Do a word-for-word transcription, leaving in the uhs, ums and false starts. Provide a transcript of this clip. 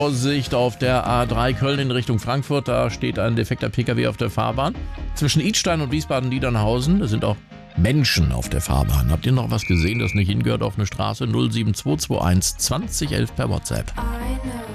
Vorsicht auf der A drei Köln in Richtung Frankfurt, da steht ein defekter Pkw auf der Fahrbahn. Zwischen Idstein und Wiesbaden-Niedernhausen, da sind auch Menschen auf der Fahrbahn. Habt ihr noch was gesehen, das nicht hingehört auf eine Straße? null sieben zwei zwei eins zwanzig elf per WhatsApp.